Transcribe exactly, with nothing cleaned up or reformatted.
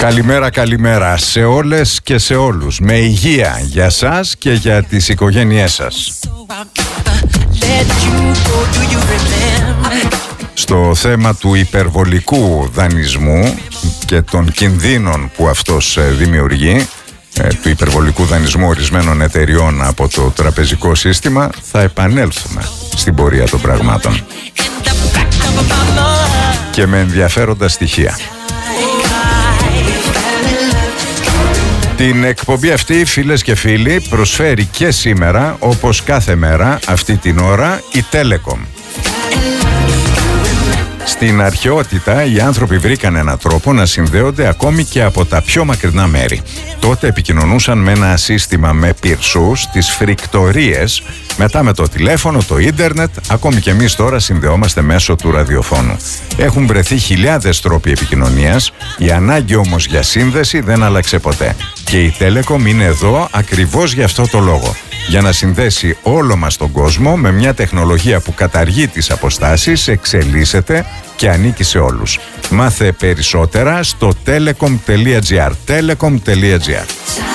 Καλημέρα, καλημέρα σε όλες και σε όλους. Με υγεία για σας και για τις οικογένειές σας. Στο θέμα του υπερβολικού δανεισμού και των κινδύνων που αυτός δημιουργεί, του υπερβολικού δανεισμού ορισμένων εταιριών από το τραπεζικό σύστημα, θα επανέλθουμε στην πορεία των πραγμάτων και με ενδιαφέροντα στοιχεία. Την εκπομπή αυτή, φίλες και φίλοι, προσφέρει και σήμερα, όπως κάθε μέρα αυτή την ώρα, η Telecom. Στην αρχαιότητα οι άνθρωποι βρήκαν έναν τρόπο να συνδέονται ακόμη και από τα πιο μακρινά μέρη. Τότε επικοινωνούσαν με ένα σύστημα με πυρσούς, τις φρικτορίες, μετά με το τηλέφωνο, το ίντερνετ, ακόμη και εμείς τώρα συνδεόμαστε μέσω του ραδιοφώνου. Έχουν βρεθεί χιλιάδες τρόποι επικοινωνίας, η ανάγκη όμως για σύνδεση δεν άλλαξε ποτέ. Και η Telecom είναι εδώ ακριβώς για αυτό το λόγο. Για να συνδέσει όλο μας τον κόσμο με μια τεχνολογία που καταργεί τις αποστάσεις, εξελίσσεται και ανήκει σε όλους. Μάθε περισσότερα στο telecom τελεία gr. telecom τελεία gr.